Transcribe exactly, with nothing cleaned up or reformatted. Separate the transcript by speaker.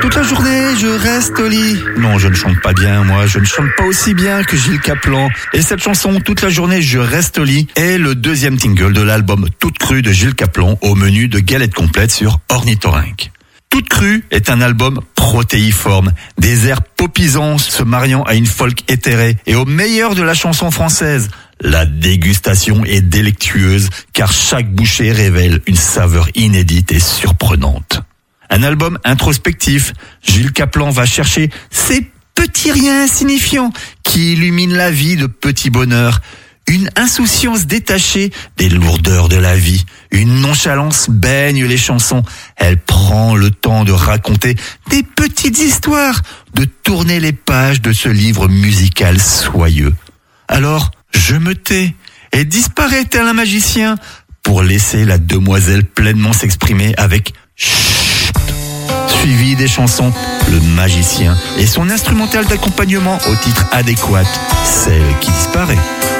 Speaker 1: Toute la journée, je reste au lit. Non, je ne chante pas bien, moi. Je ne chante pas aussi bien que Gilles Caplan. Et cette chanson, Toute la journée, je reste au lit, est le deuxième single de l'album Toute crue de Gilles Caplan, au menu de galette complète sur Ornithorynque. Toute crue est un album protéiforme, des airs popisants se mariant à une folk éthérée et au meilleur de la chanson française. La dégustation est délectueuse car chaque bouchée révèle une saveur inédite et surprenante. Un album introspectif, Gilles Caplan va chercher ces petits riens insignifiants qui illuminent la vie de petits bonheurs. Une insouciance détachée des lourdeurs de la vie. Une nonchalance baigne les chansons. Elle prend le temps de raconter des petites histoires, de tourner les pages de ce livre musical soyeux. Alors, je me tais et disparais tel un magicien pour laisser la demoiselle pleinement s'exprimer avec chut, suivi des chansons Le Magicien et son instrumental d'accompagnement au titre adéquat, Celle qui disparaît.